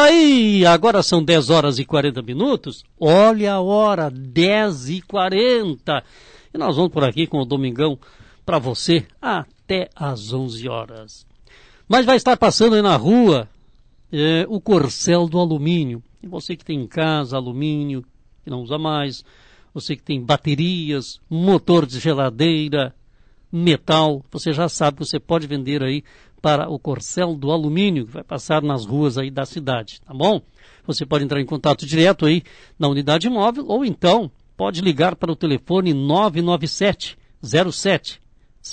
aí, agora são 10 horas e 40 minutos. Olha a hora, 10h40. E nós vamos por aqui com o Domingão para você até às 11 horas. Mas vai estar passando aí na rua o Corcel do Alumínio. E você que tem em casa alumínio, que não usa mais, você que tem baterias, motor de geladeira, metal, você já sabe que você pode vender aí para o Corcel do Alumínio, que vai passar nas ruas aí da cidade, tá bom? Você pode entrar em contato direto aí na unidade móvel, ou então pode ligar para o telefone 997 07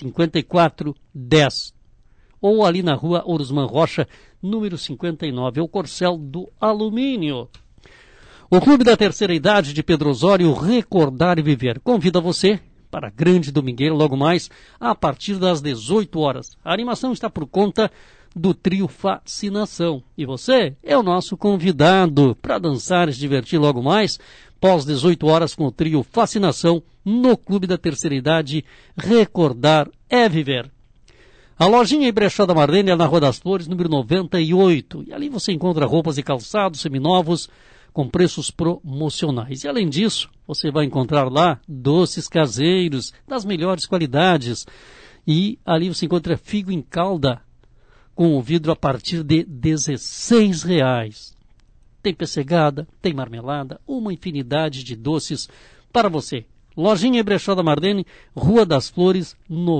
5410, ou ali na rua Orosman Rocha, número 59, é o Corcel do Alumínio. O Clube da Terceira Idade de Pedro Osório, Recordar e Viver, convida você para a grande domingueira logo mais a partir das 18 horas. A animação está por conta do trio Fascinação. E você é o nosso convidado para dançar e se divertir logo mais pós 18 horas com o trio Fascinação no Clube da Terceira Idade, Recordar é Viver. A lojinha e brechó da Marlene é na Rua das Flores, número 98. E ali você encontra roupas e calçados seminovos com preços promocionais. E além disso, você vai encontrar lá doces caseiros das melhores qualidades. E ali você encontra figo em calda com o vidro a partir de R$16. Tem pessegada, tem marmelada, uma infinidade de doces para você. Lojinha e brechó da Marlene, Rua das Flores,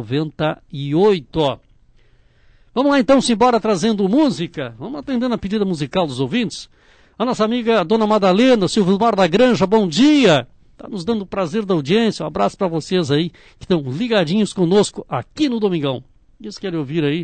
98. Vamos lá então, simbora trazendo música. Vamos atendendo a pedida musical dos ouvintes. A nossa amiga Dona Madalena, Silvio da Granja, bom dia. Está nos dando o prazer da audiência. Um abraço para vocês aí que estão ligadinhos conosco aqui no Domingão. Diz que querem ouvir aí.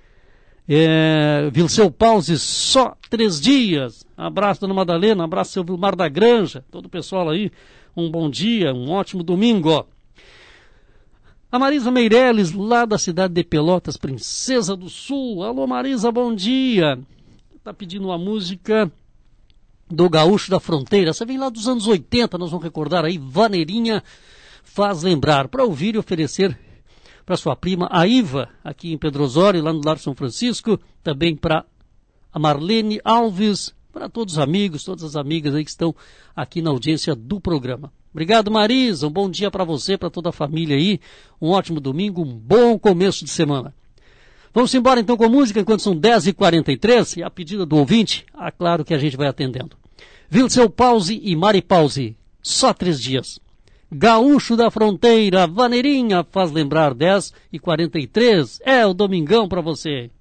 Vilceu Pause, só 3 dias. Abraço, Dona Madalena. Abraço, Silvio da Granja. Todo o pessoal aí. Um bom dia, um ótimo domingo. Ó. A Marisa Meirelles, lá da cidade de Pelotas, Princesa do Sul. Alô, Marisa, bom dia. Está pedindo uma música do Gaúcho da Fronteira. Essa vem lá dos anos 80, nós vamos recordar aí. Vaneirinha faz lembrar. Para ouvir e oferecer para sua prima, a Iva, aqui em Pedro Osório, lá no Lar São Francisco. Também para a Marlene Alves, para todos os amigos, todas as amigas aí que estão aqui na audiência do programa. Obrigado, Marisa. Um bom dia para você, para toda a família aí. Um ótimo domingo, um bom começo de semana. Vamos embora então com a música, enquanto são 10h43, e a pedida do ouvinte, claro que a gente vai atendendo. Vilceu Pause e Mari Pause, só 3 dias. Gaúcho da Fronteira, Vaneirinha faz lembrar, 10h43, é o Domingão para você.